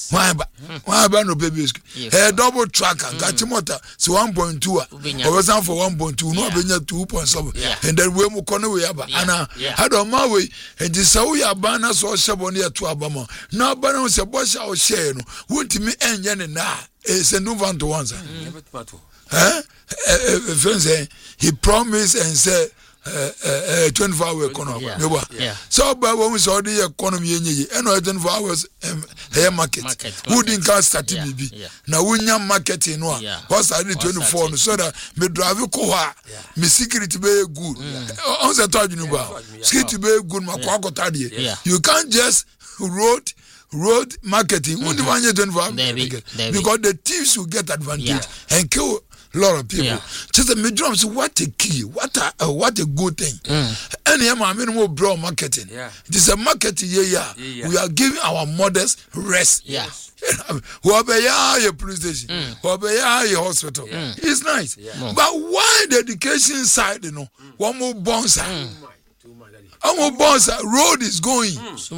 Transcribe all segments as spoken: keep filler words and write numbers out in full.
Why ba? Why ba no baby school? A double tracker, got motor, so one point two. Or was on for one point two, no benya two point seven. And then we mo kono we aba. Ana I don't my way and this how we are banners or shabonia to Abama. Now banner se boss or share no. Won't me end yen na. It's a new one to one. Eh? Friends, he promised and said uh, uh, twenty-four hour economy. Yeah. Yeah. So, but when we saw the economy, and twenty-four hours um, hair market, market who didn't start yeah. T B. Yeah. Now, we have marketing. Yeah. What's I did twenty-four? So that me drive a car, me security be good. On the third, you know, security be good. My car got yeah. You can't just road. Road marketing, mm-hmm. because the thieves will get advantage yeah. and kill a lot of people. Yeah. Just the midterms, what a key, what a uh, what a good thing. Mm. And here, I mean, more broad marketing. Yeah. It is a marketing, yeah, yeah. yeah, yeah. We are giving our mothers rest. Yeah. Whoever your police station, whoever your hospital, mm. it's nice. Yeah. Mm. But why the education side, you know, mm. one more bonds. Mm. Our boss road is going.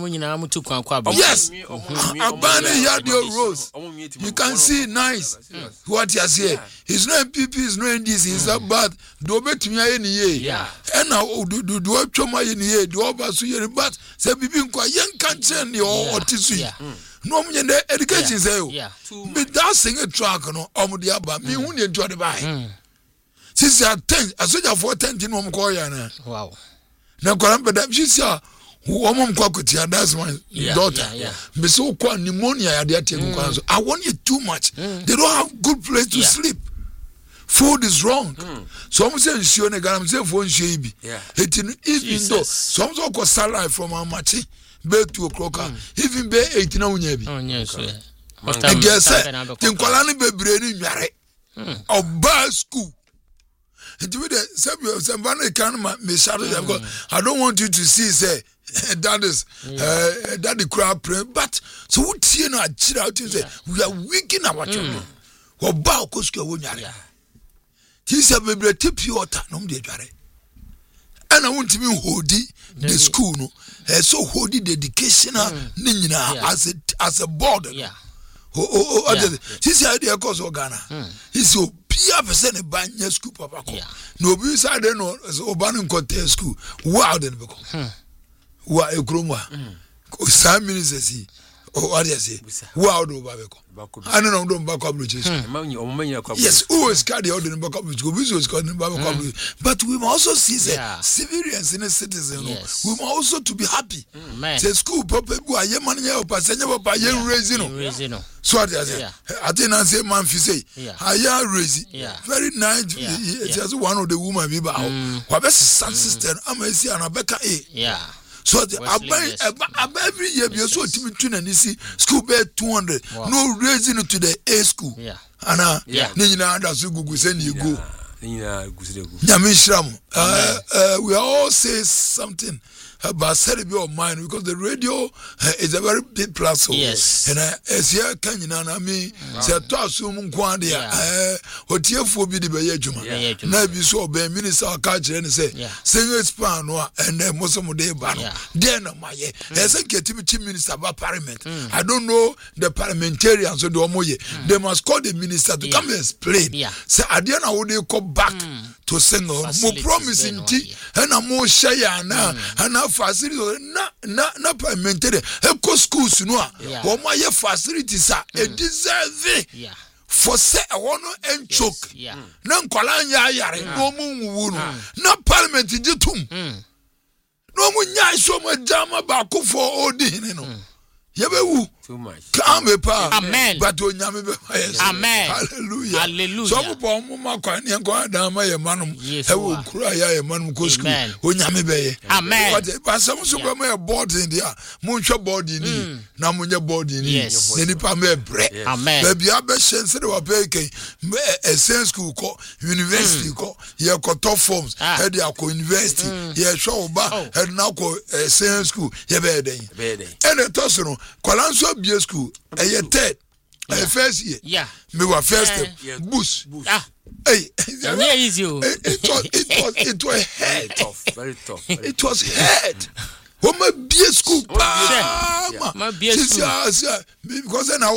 Mm. Yes, Abana Yadio Rose. You can see nice what you say. It's not P P, it's not N D C, it's not bad. Do bet me any year. And now do do do what choma in year, do over so you but say Bibin kwa young cancer or tissue. No, the education say, but that's sing a track no Omudiaba, me who need to buy. Since you are ten, I said you are for ten in Omkoyana. Wow. Na kwa mbeda mshisia uomo mkwa kutia that's my yeah, daughter yeah, yeah. Me so kwa pneumonia ya dia tie kwa so I want you too much mm. They don't have good place to yeah. sleep. Food is wrong. Mm. So I'm saying nshio ne gana mse fo nshio ibi yeah. Even Jesus. Though some so ko salary from amachi be two o'clock mm. Even be eight na unya bi oh yes yeah. And guess tinkola ni bebre ni nware oba school. It will the somebody can me shadow because I don't want you to see say that is uh, that the crowd pray. But so what you know chill out and say we are weakening our children. What about Kosko Wunyari? He said we tip you out no de dware. And I want to be hold the school no. So hold the educational nyina as a as a border. Yeah. Oh oh oh yeah. She said the cause of Ghana. He so Pia percent banya school papa ko. No bi side no obanu content school. Wow den beko. Wa ekromwa. Ko some ministers see. Oh what you say? Wow do babeko. I don't know don't back up yes, who is carry out in back up which go business but we must also see the yeah. civilians in a citizen. Yes. We must also to be happy. Mm. Say school papa go aye man ya opasenya papa ye raise no. So what I say? I think I say man fi say. Aye raise. Very nice. Yeah. It's just one of the woman be ba. Wa be sister am see an abeka eh. Yeah. So the about every year be so timi tuna nisi school be two hundred wow. No raising it to the A school yeah ana yeah nyina under so gugu say you go nyina gugu nyame shram uh, uh we all say something about Serbia of mine because the radio uh, is a very big platform. Yes. And I as here can you know I mean say to assume kwande eh otiefo bi de be yadwuma na bi so be minister ka kire ne say senior span no and then mosomo de ba no then my e say ketimi chief minister about parliament. I don't know the parliamentarians so the omoye they must call the minister to come and explain say ade na wo dey go back to sing mo promising ti and mo share na and facility na na na parliamentary eco schools no a wo ma ye facilities a e deserve yeah for say I want to end choke na nkwala nya yare no mu nwu no na parliament jitum no mu nya so ma jama ba ko for odin no yebewu too much come pa amen but onyame be amen hallelujah hallelujah so mo mo ma kwa ne ko adam ma ye manum e wo kura ya ye manum ko school onyame be ye amen but some so be ma board in there mo nhwe board ni na mo nye board ni ne ni pa me bre amen be bia be shense de wa pe ken e sense school ko university ko ye ko top forms e de akọ university ye show ba e na ko sense school ye be den and it also no kwalanso bia school eh third eh first year yeah me wa first boost ah hey yeah easy it was it was it was head tough very tough it was head what my bia school ma bia school because then